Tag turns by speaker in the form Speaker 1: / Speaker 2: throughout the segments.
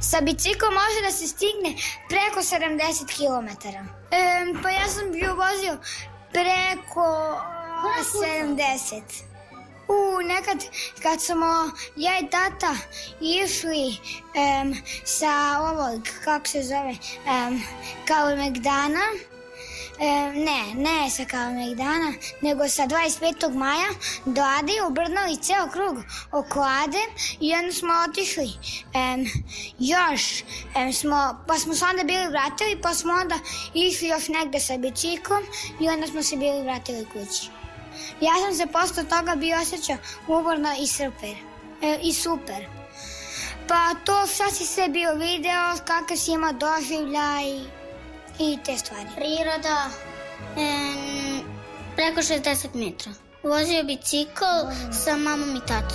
Speaker 1: Sa biciklom može da se stigne preko 70 km. Pa ja sam bio vozio preko 70. Nekad kad smo ja i tata išli sa ovog, kako se zove, Kalemegdana, ne sa Kalemegdana, nego sa 25. maja do Ade, obrnuli ceo krug oko Ade i onda smo otišli pa smo se onda bili vratili, pa smo onda išli još negde sa biciklom i onda smo se bili vratili kući. Ja sam se posle toga bio osjećao uborno i super. Pa to šta si sve bio video, kakav si imao doživljaj i te stvari.
Speaker 2: Priroda, preko 60 metra. Vozio bicikl sa mamom i tatom.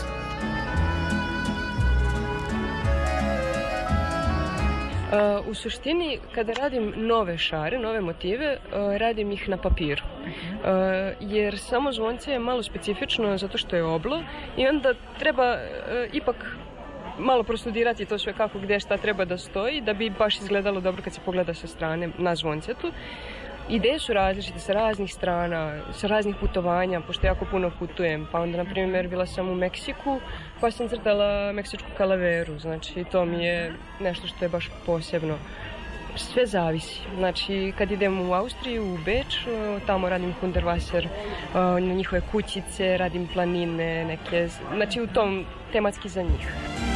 Speaker 3: U suštini, kada radim nove šare, nove motive, radim ih na papiru. Jer samo zvonce je malo specifično zato što je oblo i onda treba ipak malo prostudirati to sve kako, gde, šta treba da stoji da bi baš izgledalo dobro kad se pogleda sa strane na zvoncetu. Ideje su različite sa raznih strana, sa raznih putovanja, pošto jako puno putujem. Pa onda, na primjer, bila sam u Meksiku, pa sam crtala meksičku kalaveru. Znači, to mi je nešto što je baš posebno. Sve zavisi. Znači, kad idem u Austriju, u Beč, tamo radim Hunderwasser, na njihove kućice, radim planine, neke, znači u tom tematski za njih.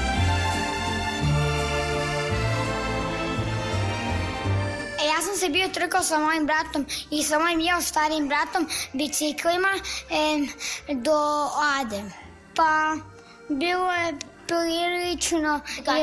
Speaker 1: Ja sam se bio trkao sa mojim bratom i sa mojim još starijim bratom biciklima do Ade. Pa bilo je prilično,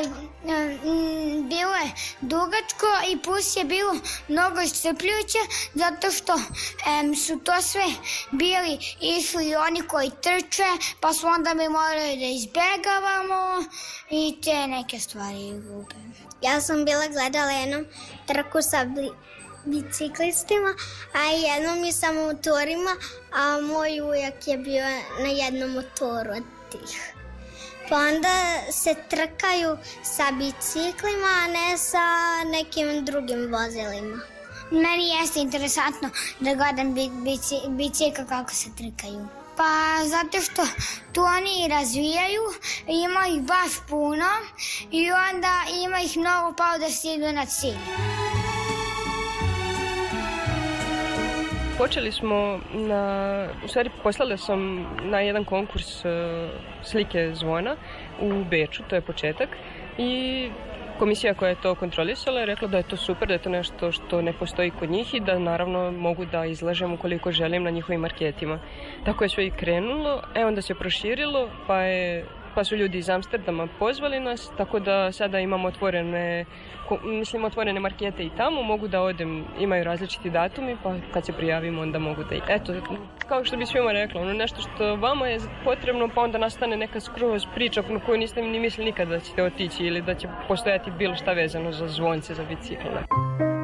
Speaker 1: bilo je dugačko i plus je bilo mnogo iscrpljujuće zato što su to sve bili išli oni koji trče, pa su onda mi morali da izbegavamo i te neke stvari glupe.
Speaker 2: Ja sam bila gledala jednom trku sa biciklistima, a jednom i sa motorima, a moj ujak je bio na jednom motoru od tih. Pa onda se trkaju sa biciklima, a ne sa nekim drugim vozilima.
Speaker 1: Meni jeste interesantno da gledam bicikl kako se trkaju. Pa zato što tu oni razvijaju, ima ih baš puno i onda ima ih mnogo pa da stigu na cilj.
Speaker 3: Počeli smo u stvari poslala sam na jedan konkurs slike zvona u Beču, to je početak, i komisija koja je to kontrolisala je rekla da je to super, da je to nešto što ne postoji kod njih i da naravno mogu da izlažem ukoliko želim na njihovim marketima. Tako je sve i krenulo, onda se proširilo, pa su ljudi iz Amsterdama pozvali nas, tako da sada imamo otvorene markete i tamo, mogu da odem, imaju različiti datumi, pa kad se prijavimo onda mogu da... Eto, kao što bi svima rekla, nešto što vama je potrebno, pa onda nastane neka skroz priča na koju niste ni mislili nikada da ćete otići ili da će postojati bilo šta vezano za zvonce, za bicikle.